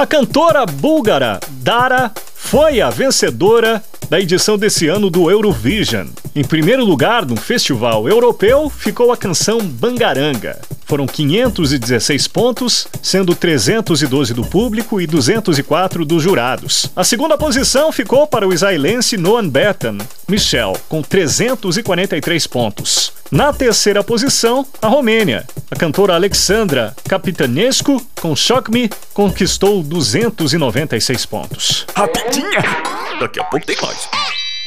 A cantora búlgara Dara foi a vencedora da edição desse ano do Eurovision. Em primeiro lugar, no festival europeu, ficou a canção Bangaranga. Foram 516 pontos, sendo 312 do público e 204 dos jurados. A segunda posição ficou para o israelense Noam Betan Michel, com 343 pontos. Na terceira posição, a Romênia. A cantora Alexandra Capitanescu, com Shock Me, conquistou 296 pontos. Rapidinha! Daqui a pouco tem mais.